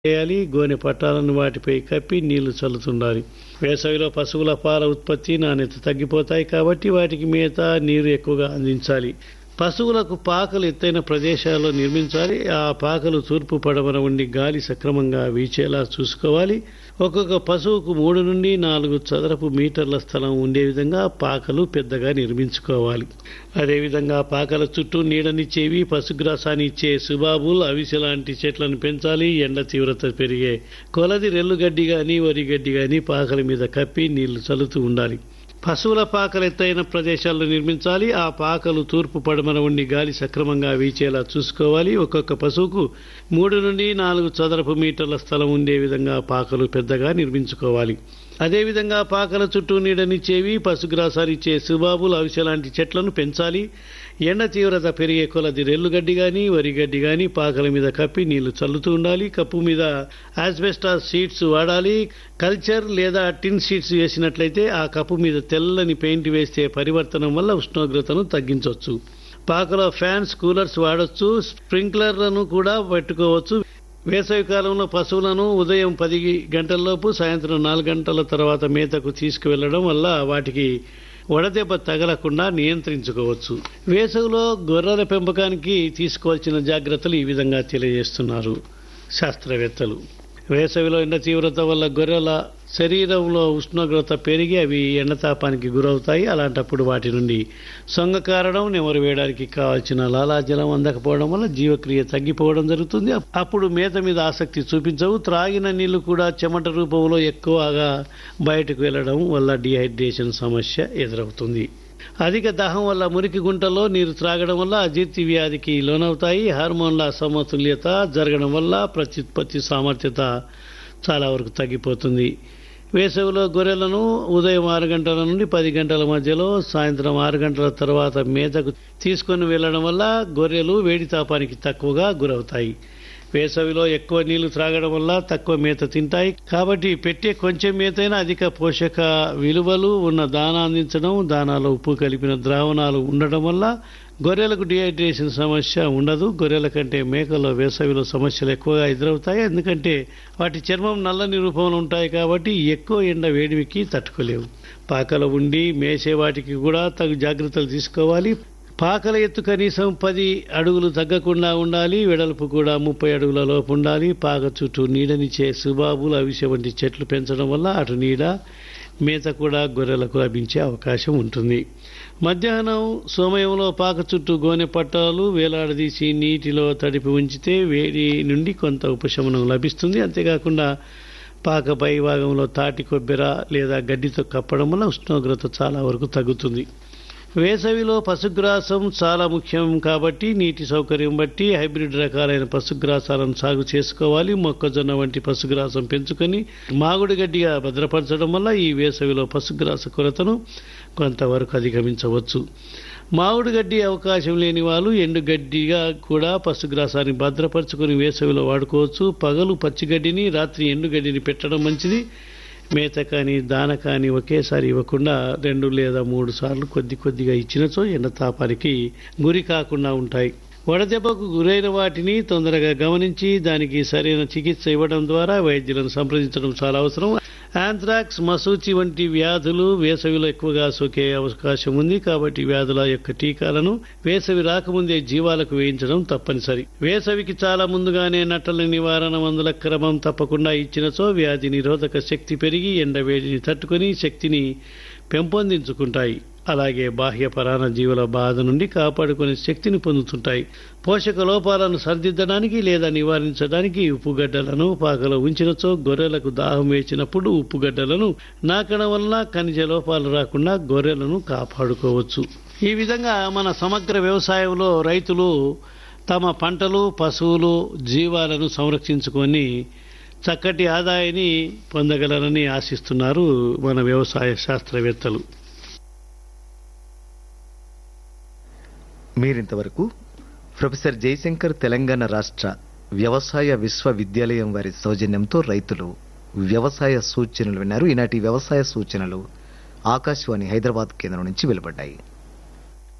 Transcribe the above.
చేయాలి. గోనె పట్టాలను వాటిపై కప్పి నీళ్లు చల్లుతుండాలి. వేసవిలో పశువుల పాల ఉత్పత్తి నాణ్యత తగ్గిపోతాయి కాబట్టి వాటికి మేత, నీరు ఎక్కువగా అందించాలి. పశువులకు పాకలు ఎత్తైన ప్రదేశాల్లో నిర్మించాలి. ఆ పాకలు తూర్పు పడమర ఉండి గాలి సక్రమంగా వీచేలా చూసుకోవాలి. ఒక్కొక్క పశువుకు 3 నుండి 4 చదరపు మీటర్ల స్థలం ఉండే విధంగా పాకలు పెద్దగా నిర్మించుకోవాలి. అదేవిధంగా పాకల చుట్టూ నీడనిచ్చేవి, పశుగ్రాసాన్ని ఇచ్చే సుబాబుల్, అవిసె లాంటి చెట్లను పెంచాలి. ఎండ తీవ్రత పెరిగే కొలది రెల్లుగడ్డి గాని, వరి గడ్డి గాని పాకల మీద కప్పి నీళ్లు చల్లుతూ ఉండాలి. పశువుల పాకలు ఎత్తైన ప్రదేశాల్లో నిర్మించాలి. ఆ పాకలు తూర్పు పడమర ఉండి గాలి సక్రమంగా వీచేలా చూసుకోవాలి. ఒక్కొక్క పశువుకు 3 నుండి 4 చదరపు మీటర్ల స్థలం ఉండే విధంగా పాకలు పెద్దగా నిర్మించుకోవాలి. అదేవిధంగా పాకల చుట్టూ నీడనిచ్చేవి, పశుగ్రాసాలిచ్చే సుబాబులు, అవిసె లాంటి చెట్లను పెంచాలి. ఎండ తీవ్రత పెరిగే కొలది రెల్లుగడ్డి గాని, వరి గడ్డి గాని పాకల మీద కప్పి నీళ్లు చల్లుతూ ఉండాలి. కప్పు మీద ఆస్బెస్టాస్ షీట్స్ వాడాలి. కల్చర్ లేదా టిన్ షీట్స్ వేసినట్లయితే ఆ కప్పు మీద తెల్లని పెయింట్ వేస్తే పరివర్తనం వల్ల ఉష్ణోగ్రతను తగ్గించవచ్చు. పాకలో ఫ్యాన్స్, కూలర్స్ వాడొచ్చు. స్ప్రింక్లర్లను కూడా పెట్టుకోవచ్చు. వేసవి కాలంలో పశువులను ఉదయం 10 గంటలలోపు, సాయంత్రం 4 గంటల తర్వాత మేతకు తీసుకువెళ్లడం వల్ల వాటికి వడదెబ్బ తగలకుండా నియంత్రించుకోవచ్చు. వేసవిలో గొర్రెల పెంపకానికి తీసుకోవాల్సిన జాగ్రత్తలు ఈ విధంగా తెలియజేస్తున్నారు శాస్త్రవేత్తలు. వేసవిలో ఎండ తీవ్రత వల్ల గొర్రెల శరీరంలో ఉష్ణోగ్రత పెరిగి అవి ఎండతాపానికి గురవుతాయి. అలాంటప్పుడు వాటి నుండి సొంగ కారడం, నెమరు వేయడానికి కావాల్సిన లాలాజలం అందకపోవడం వల్ల జీవక్రియ తగ్గిపోవడం జరుగుతుంది. అప్పుడు మేత మీద ఆసక్తి చూపించవు. త్రాగిన నీళ్లు కూడా చెమట రూపంలో ఎక్కువగా బయటకు వెళ్లడం వల్ల డీహైడ్రేషన్ సమస్య ఎదురవుతుంది. అధిక దాహం వల్ల మురికి గుంటలో నీరు త్రాగడం వల్ల అజీర్తి వ్యాధికి లోనవుతాయి. హార్మోన్ల అసమతుల్యత జరగడం వల్ల ప్రత్యుత్పత్తి సామర్థ్యత చాలా వరకు తగ్గిపోతుంది. వేసవిలో గొర్రెలను ఉదయం 6 గంటల నుండి 10 గంటల మధ్యలో, సాయంత్రం 6 గంటల తర్వాత మేతకు తీసుకొని వెళ్లడం వల్ల గొర్రెలు వేడి తాపానికి తక్కువగా గురవుతాయి. వేసవిలో ఎక్కువ నీళ్లు త్రాగడం వల్ల తక్కువ మేత తింటాయి. కాబట్టి పెట్టే కొంచెం మేతైనా అధిక పోషక విలువలు ఉన్న దానా అందించడం, దానాలో ఉప్పు కలిపిన ద్రావణాలు ఉండడం వల్ల గొర్రెలకు డీహైడ్రేషన్ సమస్య ఉండదు. గొర్రెల కంటే మేకల్లో వేసవిలో సమస్యలు ఎక్కువగా ఎదురవుతాయి. ఎందుకంటే వాటి చర్మం నల్లని రూపంలో ఉంటాయి కాబట్టి ఎక్కువ ఎండ వేడిమికి తట్టుకోలేవు. పాకలు ఉండి మేసే వాటికి కూడా తగు జాగ్రత్తలు తీసుకోవాలి. పాకల ఎత్తు కనీసం 10 అడుగులు తగ్గకుండా ఉండాలి. వెడల్పు కూడా 30 అడుగుల లోపు ఉండాలి. పాక చుట్టూ నీడనిచ్చే సుబాబులు, అవిసె వంటి చెట్లు పెంచడం వల్ల అటు నీడ, మేత కూడా గొర్రెలకు లభించే అవకాశం ఉంటుంది. మధ్యాహ్నం సమయంలో పాక చుట్టూ గోనె పట్టాలు వేలాడదీసి నీటిలో తడిపి ఉంచితే వేడి నుండి కొంత ఉపశమనం లభిస్తుంది. అంతేకాకుండా పాక పై భాగంలో తాటి కొబ్బెర లేదా గడ్డితో కప్పడం వల్ల ఉష్ణోగ్రత చాలా వరకు తగ్గుతుంది. వేసవిలో పశుగ్రాసం చాలా ముఖ్యం కాబట్టి నీటి సౌకర్యం బట్టి హైబ్రిడ్ రకాలైన పశుగ్రాసాలను సాగు చేసుకోవాలి. మొక్కజొన్న వంటి పశుగ్రాసం పెంచుకొని మాగుడు గడ్డిగా భద్రపరచడం వల్ల ఈ వేసవిలో పశుగ్రాస కొరతను కొంతవరకు అధిగమించవచ్చు. మామిడి గడ్డి అవకాశం లేని వాళ్ళు ఎండుగడ్డిగా కూడా పశుగ్రాసాన్ని భద్రపరచుకొని వేసవిలో వాడుకోవచ్చు. పగలు పచ్చిగడ్డిని, రాత్రి ఎండుగడ్డిని పెట్టడం మంచిది. మేత కానీ దాన కానీ ఒకేసారి ఇవ్వకుండా 2 లేదా 3 సార్లు కొద్దిగా ఇచ్చినచో ఎండతాపానికి గురి కాకుండా ఉంటాయి. వడదెబ్బకు గురైన వాటిని తొందరగా గమనించి దానికి సరైన చికిత్స ఇవ్వడం ద్వారా వైద్యులను సంప్రదించడం చాలా అవసరం. యాంథ్రాక్స్, మసూచి వంటి వ్యాధులు వేసవిలో ఎక్కువగా సోకే అవకాశం ఉంది. కాబట్టి వ్యాధుల యొక్క టీకాలను వేసవి రాకముందే జీవాలకు వేయించడం తప్పనిసరి. వేసవికి చాలా ముందుగానే నట్టల నివారణ మందుల క్రమం తప్పకుండా ఇచ్చినచో వ్యాధి నిరోధక శక్తి పెరిగి ఎండ వేడిని తట్టుకొని శక్తిని పెంపొందించుకుంటాయి. అలాగే బాహ్య పరాణ జీవుల బాధ నుండి కాపాడుకునే శక్తిని పొందుతుంటాయి. పోషక లోపాలను సరిదిద్దడానికి లేదా నివారించడానికి ఉప్పుగడ్డలను పాకలో ఉంచినచో గొర్రెలకు దాహం వేసినప్పుడు ఉప్పుగడ్డలను నాకడం వల్ల ఖనిజ లోపాలు రాకుండా గొర్రెలను కాపాడుకోవచ్చు. ఈ విధంగా మన సమగ్ర వ్యవసాయంలో రైతులు తమ పంటలు, పశువులు, జీవాలను సంరక్షించుకొని చక్కటి ఆదాయాన్ని పొందగలరని ఆశిస్తున్నారు మన వ్యవసాయ శాస్త్రవేత్తలు. మీరింతవరకు ప్రొఫెసర్ జయశంకర్ తెలంగాణ రాష్ట్ర వ్యవసాయ విశ్వవిద్యాలయం వారి సౌజన్యంతో రైతులు వ్యవసాయ సూచనలు విన్నారు. ఈనాటి వ్యవసాయ సూచనలు ఆకాశవాణి హైదరాబాద్ కేంద్రం నుంచి వెలువడ్డాయి.